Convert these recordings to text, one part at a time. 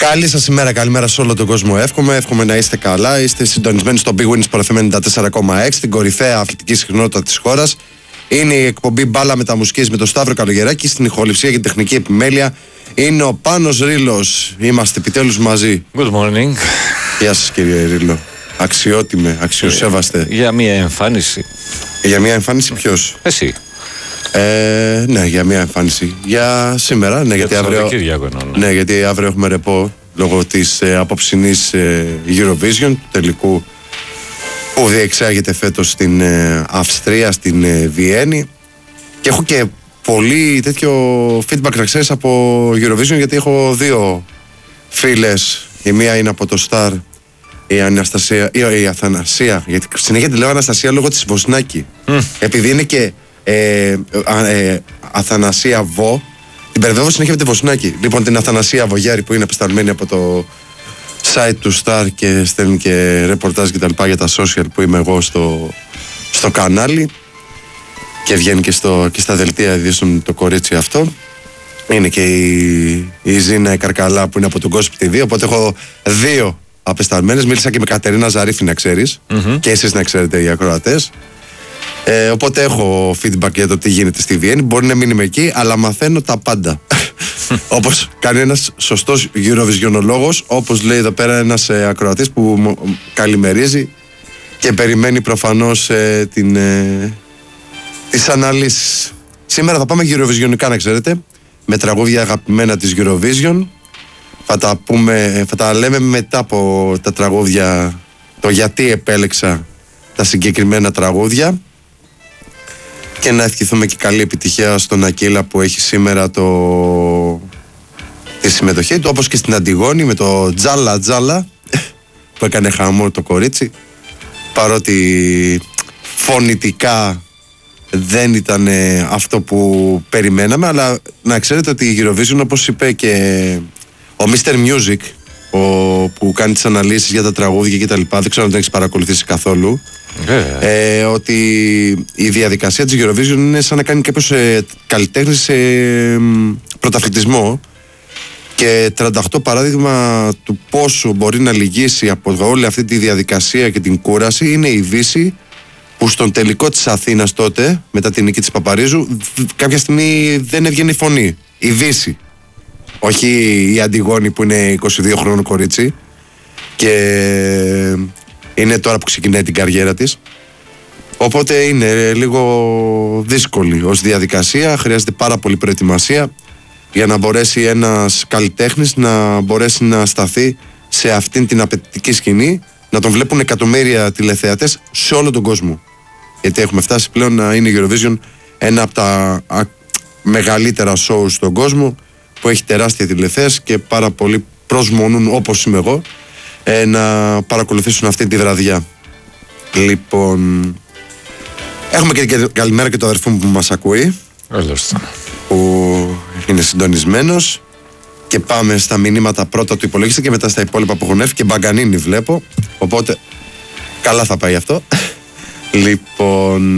Καλή σας ημέρα, καλημέρα σε όλο τον κόσμο. Εύχομαι να είστε καλά. Είστε συντονισμένοι στο Big Win Sport FM 94,6, την κορυφαία αθλητική συχνότητα της χώρας. Είναι η εκπομπή Μπάλα Μεταμουσικής με τον Σταύρο Καλογεράκη. Στην ηχοληψία και την τεχνική επιμέλεια είναι ο Πάνος Ρήλος. Είμαστε επιτέλους μαζί. Good morning. Γεια σας κύριε Ρήλο. Αξιότιμε, αξιοσέβαστε. Για μια εμφάνιση. Για μια εμφάνιση ποιος? Εσύ. Ναι, για μια εμφάνιση. Για σήμερα, ναι, γιατί αύριο. Ναι, γιατί αύριο έχουμε ρεπό λόγω της απόψινής Eurovision, τελικού που διεξάγεται φέτος στην Αυστρία, στην Βιέννη. Και έχω και πολύ τέτοιο feedback να ξέρεις από Eurovision, γιατί έχω δύο φίλες. Η μία είναι από το Star, η Αναστασία, η Αθανασία, γιατί συνέχεια τη λέω Αναστασία λόγω της Βοσνάκη. Επειδή είναι και Αθανασία Βο, την μπερδεύω συνέχεια με τη Βοσνάκη. Λοιπόν, την Αθανασία Βογιάρη που είναι απεσταλμένη από το site του Star και στέλνει και ρεπορτάζ και τα λοιπά για τα social που είμαι εγώ στο κανάλι και βγαίνει και στα δελτία ειδήσεων το κορίτσι αυτό. Είναι και η Ζήνα Καρκαλά που είναι από τον Gossip TV, οπότε έχω δύο απεσταλμένες. Μίλησα και με Κατερίνα Ζαρίφη, να ξέρεις, και εσείς να ξέρετε οι ακροατές. Οπότε έχω feedback για το τι γίνεται στη Βιέννη. Μπορεί να μην είμαι εκεί, αλλά μαθαίνω τα πάντα. Όπως κάνει ένας σωστός Eurovisionολόγος, όπως λέει εδώ πέρα ένας ακροατής που καλημερίζει και περιμένει προφανώς τις αναλύσεις. Σήμερα θα πάμε Eurovisioniικά, να ξέρετε, με τραγούδια αγαπημένα της Eurovision. Θα τα λέμε μετά από τα τραγούδια, το γιατί επέλεξα τα συγκεκριμένα τραγούδια. Και να ευχηθούμε και καλή επιτυχία στον Ακύλα που έχει σήμερα τη συμμετοχή του, όπως και στην Αντιγόνη με το Τζάλα Τζάλα που έκανε χαμό το κορίτσι, παρότι φωνητικά δεν ήταν αυτό που περιμέναμε. Αλλά να ξέρετε ότι η Eurovision, όπως είπε και ο Mr. Music, που κάνει τις αναλύσεις για τα τραγούδια και τα λοιπά, δεν ξέρω αν το έχεις παρακολουθήσει καθόλου, ότι η διαδικασία της Eurovision είναι σαν να κάνει κάποιος καλλιτέχνης σε πρωταθλητισμό, και 38 παράδειγμα του πόσο μπορεί να λυγίσει από όλη αυτή τη διαδικασία και την κούραση είναι η Δύση, που στον τελικό της Αθήνας τότε, μετά την νίκη της Παπαρίζου, κάποια στιγμή δεν έβγαινε η φωνή. Η Δύση, όχι η Αντιγόνη που είναι 22 χρόνων κορίτσι και είναι τώρα που ξεκινάει την καριέρα της. Οπότε είναι λίγο δύσκολη ως διαδικασία. Χρειάζεται πάρα πολύ προετοιμασία για να μπορέσει ένας καλλιτέχνης να μπορέσει να σταθεί σε αυτήν την απαιτητική σκηνή, να τον βλέπουν εκατομμύρια τηλεθεατές σε όλο τον κόσμο. Γιατί έχουμε φτάσει πλέον να είναι η Eurovision ένα από τα μεγαλύτερα show στον κόσμο, που έχει τεράστια τηλεθέαση και πάρα πολλοί προσμονούν, όπως είμαι εγώ, να παρακολουθήσουν αυτή τη βραδιά. Λοιπόν, έχουμε και καλημέρα και το αδερφό μου που μας ακούει, που είναι συντονισμένος, και πάμε στα μηνύματα πρώτα του υπολογιστή και μετά στα υπόλοιπα που έχουν έρθει, και Μπαγκανίνη βλέπω, οπότε καλά θα πάει αυτό. Λοιπόν,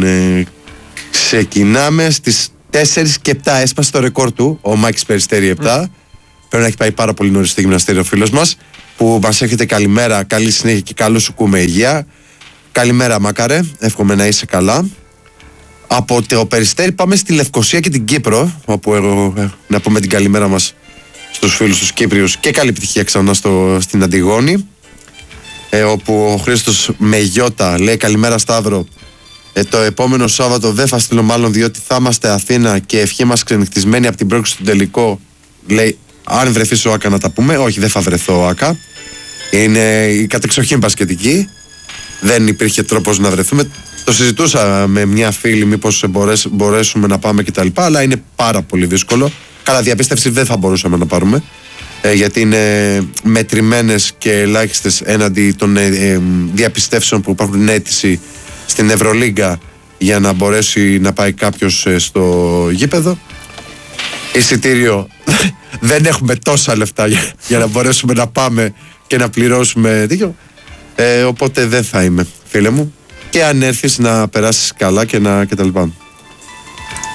ξεκινάμε στις 4 και 7, έσπασε το ρεκόρ του ο Μάκης Περιστέρη 7. Πρέπει να έχει πάει πάρα πολύ νωρίς στο γυμναστήριο ο φίλος μας, που μας έχετε καλημέρα, καλή συνέχεια και καλό σου κούμε υγεία. Καλημέρα Μάκαρε, εύχομαι να είσαι καλά. Από το Περιστέρη πάμε στη Λευκοσία και την Κύπρο, όπου να πούμε την καλημέρα μας στους φίλους τους Κύπριους και καλή επιτυχία ξανά στην Αντιγόνη, όπου ο Χρήστος Μεγιώτα λέει καλημέρα Σταύρο. Το επόμενο Σάββατο δεν θα στείλω μάλλον, διότι θα είμαστε Αθήνα και ευχή μας ξενυχτισμένη από την πρόκληση στον τελικό. Λέει, αν βρεθείς ο Άκα να τα πούμε. Όχι, δεν θα βρεθώ ο Άκα. Είναι η κατεξοχήν μπασκετική. Δεν υπήρχε τρόπος να βρεθούμε. Το συζητούσα με μια φίλη μήπως μπορέσουμε να πάμε κτλ. Αλλά είναι πάρα πολύ δύσκολο. Καλά, διαπίστευση δεν θα μπορούσαμε να πάρουμε, γιατί είναι μετρημένες και ελάχιστες έναντι των διαπιστεύσεων που υπάρχουν αίτηση στην Ευρωλίγκα για να μπορέσει να πάει κάποιος στο γήπεδο. Εισιτήριο δεν έχουμε τόσα λεφτά για να μπορέσουμε να πάμε και να πληρώσουμε δίκιο. Οπότε δεν θα είμαι, φίλε μου. Και αν έρθεις να περάσεις καλά και τα λοιπά.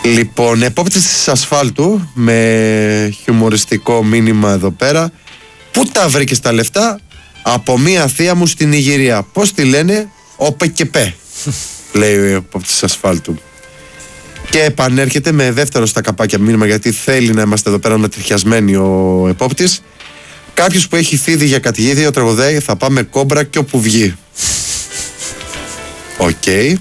Λοιπόν, επόπτης της ασφάλτου με χιουμοριστικό μήνυμα εδώ πέρα. Πού τα βρήκες τα λεφτά? Από μία θεία μου στην Ιγυρία. Πώς τη λένε? Όπε και πέ, λέει ο επόπτης ασφάλτου. Και επανέρχεται με δεύτερο στα καπάκια μήνυμα, γιατί θέλει να είμαστε εδώ πέρα ανατριχιασμένοι ο επόπτης. Κάποιος που έχει φίδι για κατηγίδιο τραγουδάει «Θα πάμε κόμπρα και όπου βγει». Οκ.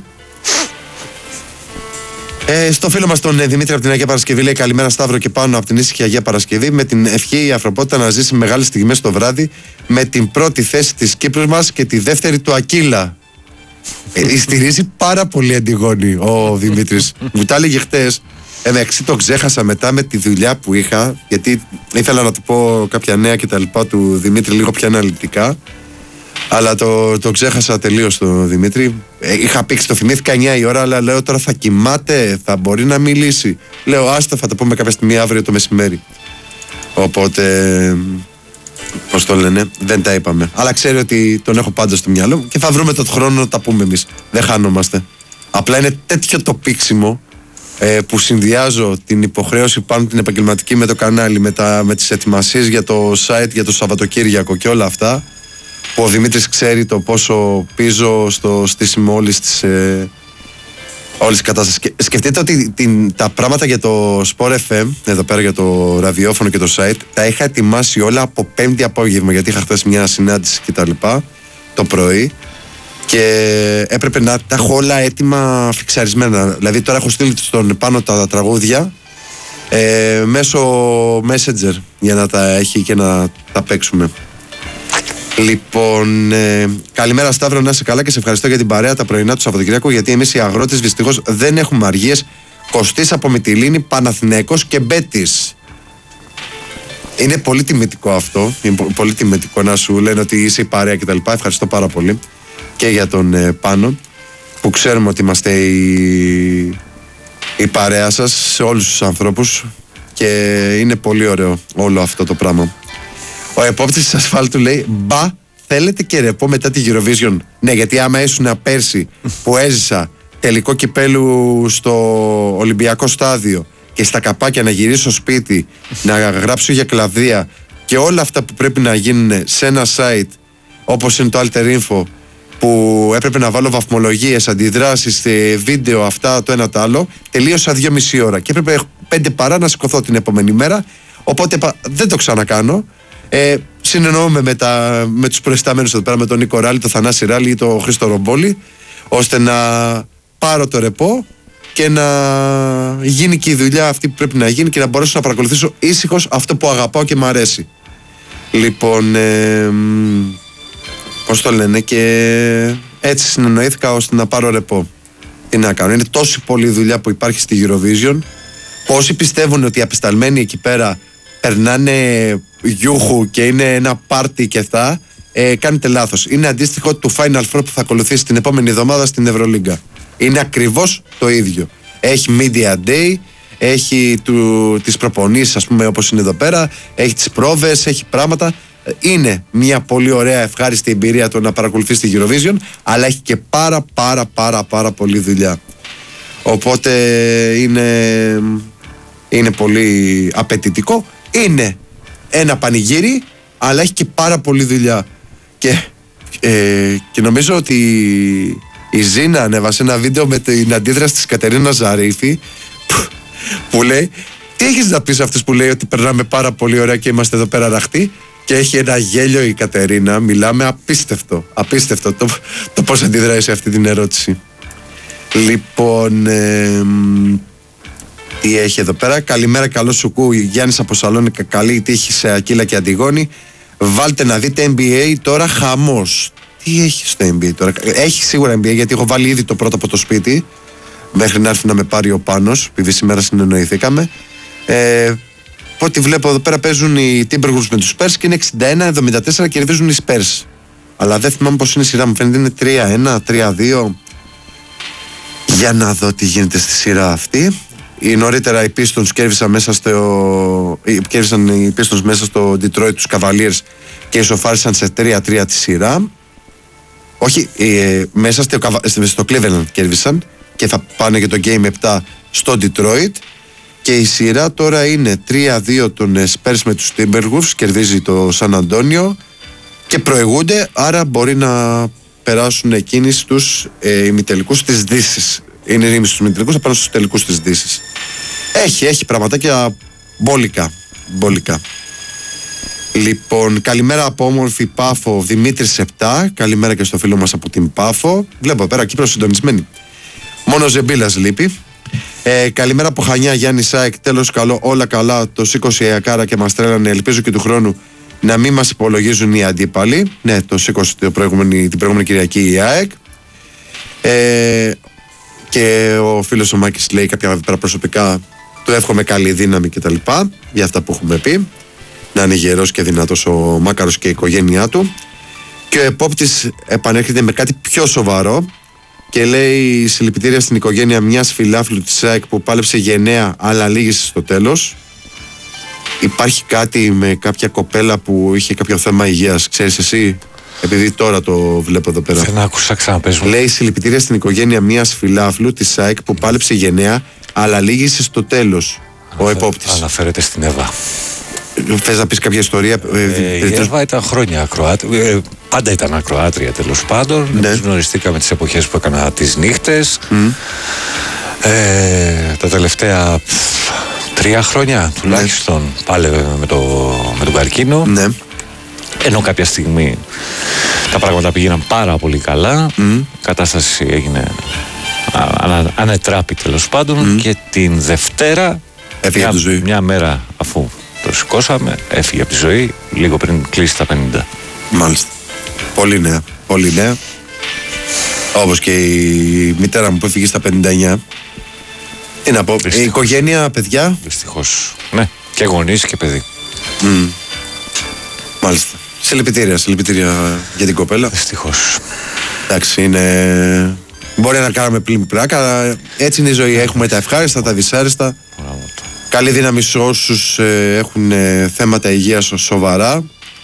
Στο φίλο μας τον Δημήτρη από την Αγία Παρασκευή λέει «Καλημέρα Σταύρο και πάνω από την ήσυχη Αγία Παρασκευή, με την ευχή η ανθρωπότητα να ζήσει μεγάλες στιγμές το βράδυ, με την πρώτη θέση της Κύπρου μας και τη δεύτερη του Ακύλα». Στηρίζει πάρα πολύ Αντιγόνη ο Δημήτρης. Μου τα έλεγε χτες. Εντάξει, το ξέχασα μετά με τη δουλειά που είχα, γιατί ήθελα να του πω κάποια νέα και τα λοιπά του Δημήτρη λίγο πιο αναλυτικά. Αλλά το ξέχασα τελείως το Δημήτρη. Είχα πήξει, το θυμήθηκα 9 η ώρα, αλλά λέω τώρα θα κοιμάται, θα μπορεί να μιλήσει. Λέω άστα, θα το πούμε κάποια στιγμή αύριο το μεσημέρι. Οπότε, πώς το λένε, δεν τα είπαμε. Αλλά ξέρει ότι τον έχω πάντα στο μυαλό και θα βρούμε τον χρόνο να τα πούμε εμείς. Δεν χάνομαστε. Απλά είναι τέτοιο το πήξιμο που συνδυάζω την υποχρέωση πάνω την επαγγελματική με το κανάλι, με τις ετοιμασίες για το site, για το Σαββατοκύριακο και όλα αυτά, που ο Δημήτρης ξέρει το πόσο πίζω στο στήσιμο όλης της κατάστασης. Σκεφτείτε ότι τα πράγματα για το Sport FM, εδώ πέρα για το ραδιόφωνο και το site, τα είχα ετοιμάσει όλα από Πέμπτη απόγευμα, γιατί είχα χθες μια συνάντηση και τα λοιπά το πρωί και έπρεπε να τα έχω όλα έτοιμα φιξαρισμένα. Δηλαδή τώρα έχω στείλει στον πάνω τα τραγούδια μέσω Messenger για να τα έχει και να τα παίξουμε. Λοιπόν, καλημέρα Σταύρο, να είσαι καλά και σε ευχαριστώ για την παρέα τα πρωινά του Σαββατοκυριακού, γιατί εμείς οι αγρότες δυστυχώς δεν έχουμε αργίες. Κωστής από Μυτιλήνη, Παναθηναϊκός και Μπέτης. Είναι πολύ τιμητικό αυτό. Είναι πολύ τιμητικό να σου λένε ότι είσαι η παρέα κτλ. Ευχαριστώ πάρα πολύ και για τον Πάνο, που ξέρουμε ότι είμαστε η παρέα σας σε όλους τους ανθρώπους και είναι πολύ ωραίο όλο αυτό το πράγμα. Ο επόπτης της ασφάλτου λέει «Μπα, θέλετε και ρεπό μετά τη Eurovision?» Ναι, γιατί άμα ήσουν πέρσι που έζησα τελικό κυπέλου στο Ολυμπιακό στάδιο και στα καπάκια να γυρίσω στο σπίτι, να γράψω για κλαδία και όλα αυτά που πρέπει να γίνουν σε ένα site όπως είναι το Alter Info, που έπρεπε να βάλω βαθμολογίες, αντιδράσεις, βίντεο, αυτά το ένα το άλλο, τελείωσα 2,5 ώρα και έπρεπε 5 παρά να σηκωθώ την επόμενη μέρα, οπότε δεν το ξανακάνω. Συνεννοούμε με τους προϊστάμενους εδώ πέρα, με τον Νίκο Ράλη, τον Θανάση Ράλη ή τον Χρήστο Ρομπόλη, ώστε να πάρω το ρεπό και να γίνει και η δουλειά αυτή που πρέπει να γίνει και να μπορέσω να παρακολουθήσω ήσυχος αυτό που αγαπάω και μου αρέσει. Λοιπόν, πώς το λένε, και έτσι συνεννοήθηκα ώστε να πάρω ρεπό. Τι να κάνω, είναι τόση πολλή δουλειά που υπάρχει στη Eurovision. Πόσοι πιστεύουν ότι οι απεσταλμένοι εκεί πέρα περνάνε γιούχου και είναι ένα πάρτι και αυτά, κάνετε λάθος. Είναι αντίστοιχο του Final Four που θα ακολουθήσει την επόμενη εβδομάδα στην Ευρωλίγκα. Είναι ακριβώς το ίδιο. Έχει Media Day, έχει τις προπονήσεις, ας πούμε, όπως είναι εδώ πέρα, έχει τις πρόβες, έχει πράγματα. Είναι μια πολύ ωραία ευχάριστη εμπειρία το να παρακολουθείς τη Eurovision, αλλά έχει και πάρα πολύ δουλειά. Οπότε είναι πολύ απαιτητικό. Είναι ένα πανηγύρι, αλλά έχει και πάρα πολύ δουλειά. Και νομίζω ότι η Ζήνα ανέβασε ένα βίντεο με την αντίδραση της Κατερίνα Ζαρίφη που λέει τι έχεις να πεις αυτούς που λέει ότι περνάμε πάρα πολύ ωραία και είμαστε εδώ πέρα ραχτοί, και έχει ένα γέλιο η Κατερίνα. Μιλάμε απίστευτο το πώς αντιδράει σε αυτή την ερώτηση. Λοιπόν, τι έχει εδώ πέρα? Καλημέρα, καλό σου κου, Γιάννης από Σαλόνικα. Καλή τύχη σε Ακύλα και Αντιγόνη. Βάλτε να δείτε NBA τώρα, χαμός. Τι έχει στο NBA τώρα? Έχει σίγουρα NBA, γιατί έχω βάλει ήδη το πρώτο από το σπίτι μέχρι να έρθει να με πάρει ο Πάνος, επειδή σήμερα συνεννοηθήκαμε. Ό,τι βλέπω εδώ πέρα παίζουν οι Timberwolves με τους Spurs και είναι 61-74, κερδίζουν οι Spurs. Αλλά δεν θυμάμαι πως είναι η σειρά, μου φαίνεται είναι 3-1, 3-2. Για να δω τι γίνεται στη σειρά αυτή. Νωρίτερα οι Pistons κέρδισαν οι Pistons μέσα στο Detroit τους Cavaliers και ισοφάρισαν σε 3-3 τη σειρά. Όχι, μέσα στο Cleveland κέρδισαν και θα πάνε για το Game 7 στο Detroit. Και η σειρά τώρα είναι 3-2 των Spurs με τους Timberwolves. Κερδίζει το Σαν Αντώνιο και προηγούνται, άρα μπορεί να περάσουν εκείνοι στους ημιτελικούς της Δύσης. Είναι ρήμοι στους ημιτελικούς, θα πάνε στους τελικούς της Δύσης. Έχει πραγματάκια μπόλικα. Λοιπόν, καλημέρα από όμορφη Πάφο, Δημήτρης 7. Καλημέρα και στο φίλο μας από την Πάφο. Βλέπω πέρα Κύπρος συντονισμένη. Μόνο Ζεμπίλας λείπει. Καλημέρα από Χανιά, Γιάννη Σάικ. Τέλος καλό, όλα καλά. Το σήκωσε η Ακάρα και μας τρέλανε. Ελπίζω και του χρόνου να μην μας υπολογίζουν οι αντίπαλοι. Ναι, το σήκωσε την προηγούμενη Κυριακή η ΑΕΚ. Και ο φίλος ο Μάκης λέει κάποια προσωπικά, του εύχομαι καλή δύναμη κτλ. Για αυτά που έχουμε πει. Να είναι γερός και δυνατός ο Μάκαρος και η οικογένειά του. Και ο επόπτης επανέρχεται με κάτι πιο σοβαρό και λέει συλληπιτήρια στην οικογένεια μιας φιλάφλου της ΑΕΚ που πάλεψε γενναία αλλά λύγησε στο τέλος. Υπάρχει κάτι με κάποια κοπέλα που είχε κάποιο θέμα υγείας, ξέρεις εσύ, επειδή τώρα το βλέπω εδώ πέρα. Δεν άκουσα, ξαναπες μου. Λέει συλληπιτήρια στην οικογένεια μιας φιλάφλου της ΑΕΚ που πάλεψε γενναία αλλά λύγησε στο τέλος. Ο επόπτης. Αναφέρεται στην Εύα. Θες να πεις κάποια ιστορία? Η Εύα ήταν χρόνια ακροάτρια. Πάντα ήταν ακροάτρια τέλος πάντων. Ναι. Γνωριστήκαμε τις εποχές που έκανα τις νύχτες. Τα τελευταία 3 χρόνια τουλάχιστον πάλευε με τον καρκίνο. Ναι. Ενώ κάποια στιγμή τα πράγματα πήγαιναν πάρα πολύ καλά. Η κατάσταση έγινε ανετράπη τέλος πάντων. Και την Δευτέρα, μια μέρα αφού το σηκώσαμε, έφυγε από τη ζωή λίγο πριν κλείσει τα 50. Μάλιστα. Πολύ νέα. Όπως και η μητέρα μου που έφυγε στα 59. Τι να πω, η οικογένεια, παιδιά. Δυστυχώς. Ναι, και γονείς και παιδί. Μάλιστα. Συλληπιτήρια για την κοπέλα. Δυστυχώς. Εντάξει, είναι. Μπορεί να κάνουμε πλήν πράκα, αλλά έτσι είναι η ζωή. Έχουμε τα ευχάριστα, τα δυσάριστα. Καλή δύναμη σε όσους έχουν θέματα υγείας σοβαρά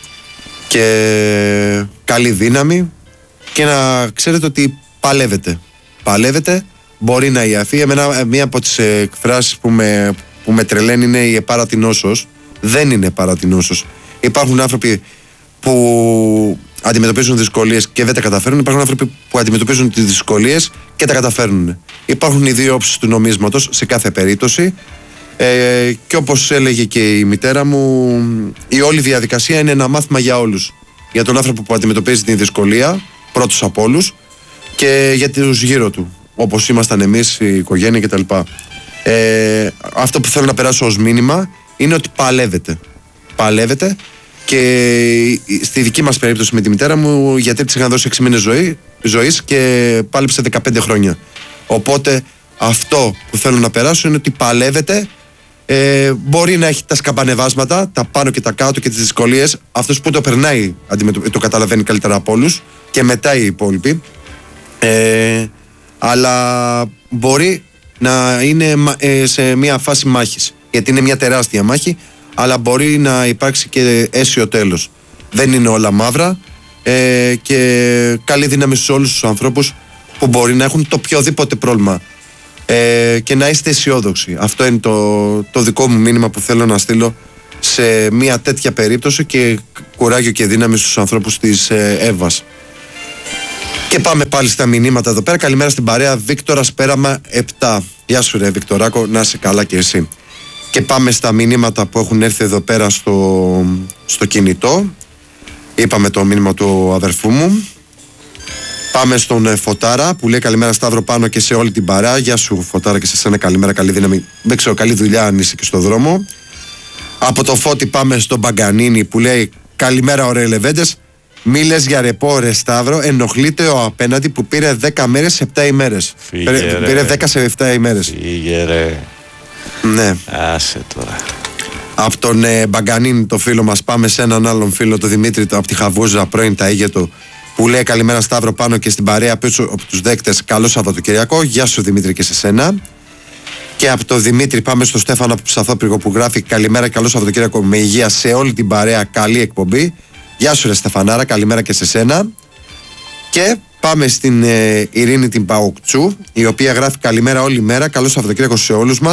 και καλή δύναμη και να ξέρετε ότι παλεύετε, μπορεί να ιαθεί. Εμένα μία από τις εκφράσεις που με τρελαίνει είναι η επάρατη νόσος. Δεν είναι επάρατη νόσος. Υπάρχουν άνθρωποι που αντιμετωπίζουν δυσκολίες και δεν τα καταφέρνουν. Υπάρχουν άνθρωποι που αντιμετωπίζουν τις δυσκολίες και τα καταφέρνουν. Υπάρχουν οι δύο όψεις του νομίσματος σε κάθε περίπτωση. Και όπως έλεγε και η μητέρα μου, η όλη διαδικασία είναι ένα μάθημα για όλους. Για τον άνθρωπο που αντιμετωπίζει την δυσκολία, πρώτος από όλους, και για τους γύρω του, όπως ήμασταν εμείς, η οικογένεια κτλ. Αυτό που θέλω να περάσω ως μήνυμα είναι ότι παλεύετε και στη δική μας περίπτωση με τη μητέρα μου, γιατί της είχαν δώσει 6 μήνες ζωής και πάλεψε 15 χρόνια. Οπότε αυτό που θέλω να περάσω είναι ότι παλεύετε. Μπορεί να έχει τα σκαμπανεβάσματα, τα πάνω και τα κάτω και τις δυσκολίες. Αυτός που το περνάει το καταλαβαίνει καλύτερα από όλους και μετά οι υπόλοιποι. Αλλά μπορεί να είναι σε μια φάση μάχης, γιατί είναι μια τεράστια μάχη, αλλά μπορεί να υπάρξει και αίσιο τέλος. Δεν είναι όλα μαύρα. Και καλή δύναμη σε όλους τους ανθρώπους που μπορεί να έχουν το οποιοδήποτε πρόβλημα. Και να είστε αισιόδοξοι. Αυτό είναι το δικό μου μήνυμα που θέλω να στείλω σε μια τέτοια περίπτωση, και κουράγιο και δύναμη στους ανθρώπους της Εύβας. Και πάμε πάλι στα μηνύματα εδώ πέρα. Καλημέρα στην παρέα. Βίκτορας Πέραμα 7. Γεια σου ρε Βικτοράκο, να είσαι καλά και εσύ. Και πάμε στα μηνύματα που έχουν έρθει εδώ πέρα στο κινητό. Είπαμε το μήνυμα του αδερφού μου. Πάμε στον Φωτάρα που λέει καλημέρα Σταύρο πάνω και σε όλη την παρά. Γεια σου Φωτάρα και σε σένα καλημέρα, καλή δύναμη. Δεν ξέρω, καλή δουλειά αν είσαι και στο δρόμο. Από το Φώτη πάμε στον Παγκανίνη που λέει καλημέρα ωραία Λεβέντες. Μη λες για ρεπό ρε Σταύρο, ενοχλείται ο απέναντι που πήρε 10 μέρες σε 7 ημέρες. Πήρε 10 σε 7 ημέρες. Φύγε ρε. Ναι. Άσε τώρα. Από τον Μπαγκανίνη το φίλο μας πάμε σε έναν άλλον φίλο, το Δημήτρη από τη Χαβούζα, πρώην Ταΐγετο, που λέει καλημέρα Σταύρο πάνω και στην παρέα πίσω από τους δέκτες. Καλό Σαββατοκυριακό. Γεια σου Δημήτρη και σε σένα. Και από το Δημήτρη πάμε στο Στέφανο από Ψαθόπυργο που γράφει καλημέρα, καλό Σαββατοκύριακο με υγεία σε όλη την παρέα. Καλή εκπομπή. Γεια σου ρε Στεφανάρα, καλημέρα και σε σένα. Και πάμε στην Ειρήνη την Παοκτσού, η οποία γράφει καλημέρα όλη μέρα. Καλό Σαββατοκύριακο σε όλους μας.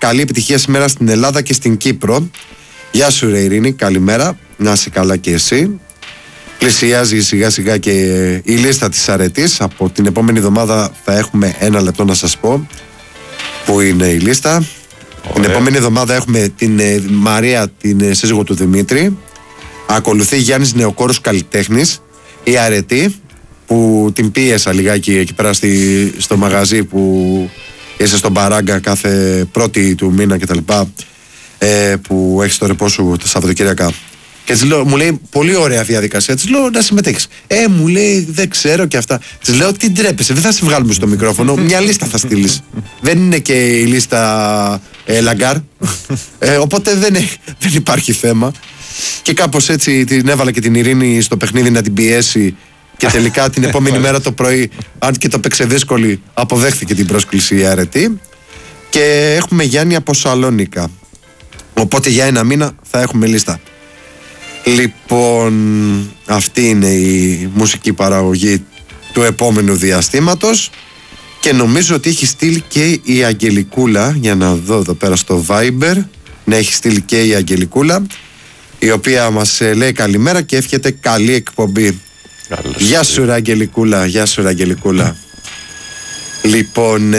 καλή επιτυχία σήμερα στην Ελλάδα και στην Κύπρο. Γεια σου ρε Ειρήνη, καλημέρα, να είσαι καλά και εσύ. Πλησιάζει σιγά σιγά και η λίστα της αρετής. Από την επόμενη εβδομάδα θα έχουμε 1 λεπτό να σας πω που είναι η λίστα. Ωραία. Την επόμενη εβδομάδα έχουμε την Μαρία, την σύζυγο του Δημήτρη. Ακολουθεί Γιάννης Νεοκόρος καλλιτέχνης. Η αρετή που την πίεσα λιγάκι εκεί πέρα στο μαγαζί που είσαι στον Παράγκα κάθε πρώτη του μήνα κτλ. Που έχεις το ρεπό σου τα Σαββατοκύριακα. Και της λέω, μου λέει, πολύ ωραία διαδικασία. Της λέω, να συμμετέχεις. Μου λέει, δεν ξέρω και αυτά. Της λέω, τι ντρέπεσαι, δεν θα σε βγάλουμε στο μικρόφωνο. Μια λίστα θα στείλεις. Δεν είναι και η λίστα Λαγκάρ. Οπότε δεν υπάρχει θέμα. Και κάπως έτσι την έβαλα και την Ειρήνη στο παιχνίδι να την πιέσει. Και τελικά την επόμενη μέρα το πρωί, αν και το παίξε δύσκολη, αποδέχθηκε την πρόσκληση η αρετή. Και έχουμε Γιάννη από Σαλόνικα. Οπότε για 1 μήνα θα έχουμε λίστα. Λοιπόν, αυτή είναι η μουσική παραγωγή του επόμενου διαστήματος. Και νομίζω ότι έχει στείλει και η Αγγελικούλα. Για να δω εδώ πέρα στο Viber. Ναι, έχει στείλει και η Αγγελικούλα, η οποία μας λέει καλημέρα και εύχεται καλή εκπομπή. Γεια σου ρε Αγγελικούλα, γεια σου ρε Αγγελικούλα. Λοιπόν,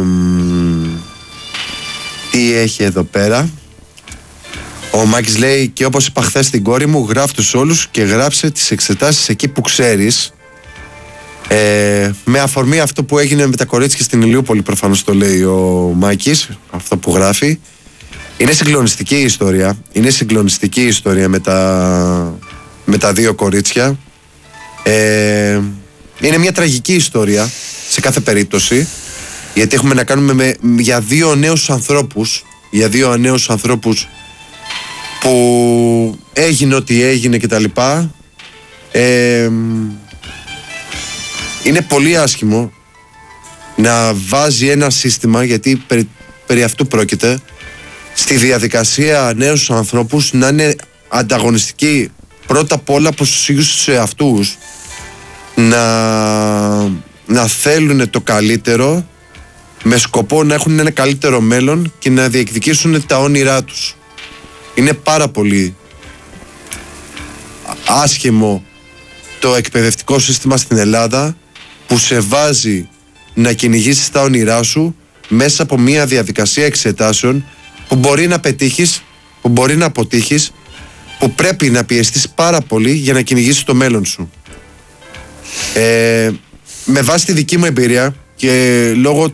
τι έχει εδώ πέρα. Ο Μάκης λέει, και όπως είπα χθες στην κόρη μου, γράφει τους όλους και γράψε τις εξετάσεις εκεί που ξέρεις. Με αφορμή αυτό που έγινε με τα κορίτσια στην Ηλιούπολη, προφανώς το λέει ο Μάκης, αυτό που γράφει. Είναι συγκλονιστική η ιστορία. Είναι συγκλονιστική η ιστορία με τα 2 κορίτσια. Είναι μια τραγική ιστορία σε κάθε περίπτωση, γιατί έχουμε να κάνουμε για 2 νέους ανθρώπους, για 2 νέους ανθρώπους που έγινε ό,τι έγινε και τα λοιπά. Είναι πολύ άσχημο να βάζει ένα σύστημα, γιατί περί αυτού πρόκειται, στη διαδικασία νέους ανθρώπους να είναι ανταγωνιστικοί πρώτα απ' όλα από τους ίδιους τους εαυτούς, να θέλουν το καλύτερο με σκοπό να έχουν ένα καλύτερο μέλλον και να διεκδικήσουν τα όνειρά τους. Είναι πάρα πολύ άσχημο το εκπαιδευτικό σύστημα στην Ελλάδα που σε βάζει να κυνηγήσεις τα όνειρά σου μέσα από μια διαδικασία εξετάσεων που μπορεί να πετύχεις, που μπορεί να αποτύχεις, που πρέπει να πιεστείς πάρα πολύ για να κυνηγήσεις το μέλλον σου. Με βάση τη δική μου εμπειρία και λόγω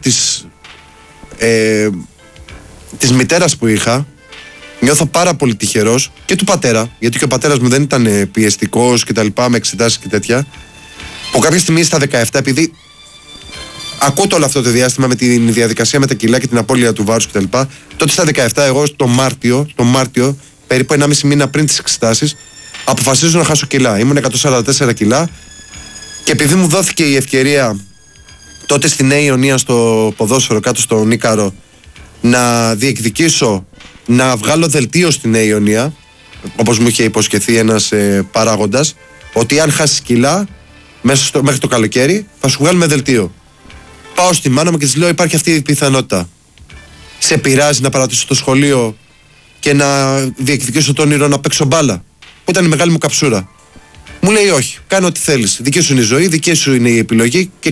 της μητέρας που είχα, νιώθω πάρα πολύ τυχερός, και του πατέρα, γιατί και ο πατέρας μου δεν ήταν πιεστικός και τα λοιπά, με εξετάσεις και τέτοια, που κάποια στιγμή στα 17, επειδή ακούω όλο αυτό το διάστημα με τη διαδικασία με τα κιλά και την απώλεια του βάρους και τα λοιπά, τότε στα 17 εγώ το Μάρτιο, περίπου 1,5 μήνα πριν τις εξετάσεις, αποφασίζω να χάσω κιλά. Ήμουν 144 κιλά και επειδή μου δόθηκε η ευκαιρία τότε στη Νέα Ιωνία στο ποδόσφαιρο κάτω στον Ίκαρο να διεκδικήσω να βγάλω δελτίο στη Νέα Ιωνία, όπως μου είχε υποσχεθεί ένας παράγοντας, ότι αν χάσεις κιλά μέχρι το καλοκαίρι θα σου βγάλουμε δελτίο. Πάω στη μάνα μου και της λέω, υπάρχει αυτή η πιθανότητα. Σε πειράζει να παρατήσω το σχολείο και να διεκδικήσω το όνειρο να παίξω μπάλα, που ήταν η μεγάλη μου καψούρα? Μου λέει όχι, κάνω ό,τι θέλεις. Δική σου είναι η ζωή, δική σου είναι η επιλογή και